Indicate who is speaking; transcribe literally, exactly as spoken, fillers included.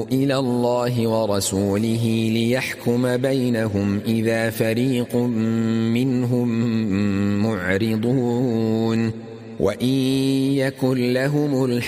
Speaker 1: إلى الله ورسوله ليحكم بينهم إذا فريق منهم معرضون وإن يكن لهم